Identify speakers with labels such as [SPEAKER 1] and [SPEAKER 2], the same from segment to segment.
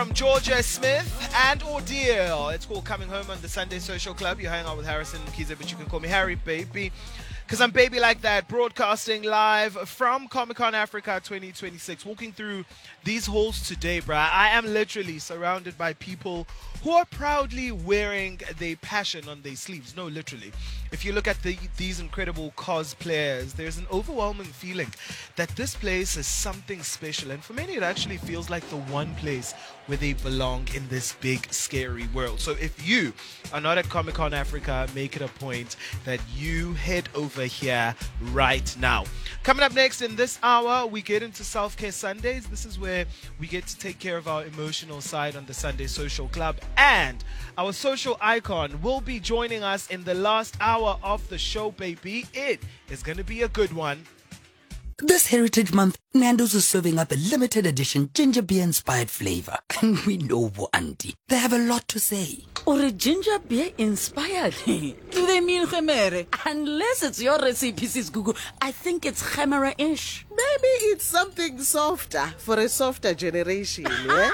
[SPEAKER 1] From Georgia Smith and Ordeal. It's called Coming Home on the Sunday Social Club. You're hanging out with Harrison Mkhize, but you can call me Harry Baby, because I'm baby like that, broadcasting live from Comic-Con Africa 2026. Walking through these halls today, bruh. I am literally surrounded by people who are proudly wearing their passion on their sleeves. No, literally. If you look at these incredible cosplayers, there's an overwhelming feeling that this place is something special. And for many, it actually feels like the one place where they belong in this big, scary world. So if you are not at Comic-Con Africa, make it a point that you head over here right now. Coming up next in this hour, we get into Self-Care Sundays. This is where we get to take care of our emotional side on the Sunday Social Club. And our social icon will be joining us in the last hour of the show, baby. It is going to be a good one.
[SPEAKER 2] This Heritage Month, Nando's is serving up a limited edition ginger beer inspired flavor. And we know Auntie, they have a lot to say.
[SPEAKER 3] Or a ginger beer inspired? Do they mean Khemere? Unless it's your recipe, Sis Gugu, I think it's Khemera-ish.
[SPEAKER 4] Maybe it's something softer for a softer generation, yeah?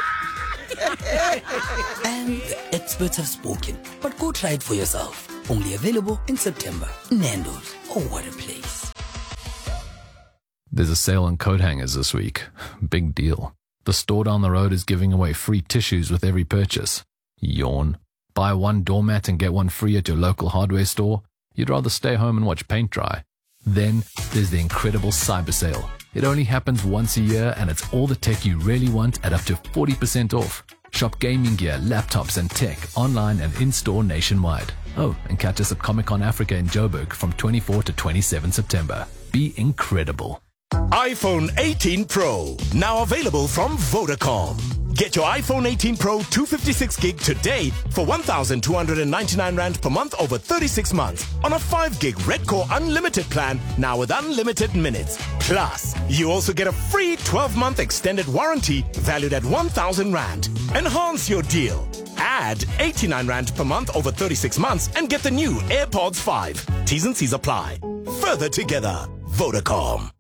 [SPEAKER 2] And the experts have spoken, but go try it for yourself. Only available in September. Nando's, oh what a place.
[SPEAKER 5] There's a sale on coat hangers this week. Big deal. The store down the road is giving away free tissues with every purchase. Yawn. Buy one doormat and get one free at your local hardware store? You'd rather stay home and watch paint dry. Then there's the incredible cyber sale. It only happens once a year and it's all the tech you really want at up to 40% off. Shop gaming gear, laptops and tech online and in-store nationwide. Oh, and catch us at Comic-Con Africa in Joburg from 24 to 27 September. Be incredible.
[SPEAKER 6] iPhone 18 Pro, now available from Vodacom. Get your iPhone 18 Pro 256 gig today for 1,299 Rand per month over 36 months on a 5 gig Red Core Unlimited plan, now with unlimited minutes. Plus, you also get a free 12-month extended warranty valued at 1,000 Rand. Enhance your deal. Add 89 Rand per month over 36 months and get the new AirPods 5. T's and C's apply. Further together, Vodacom.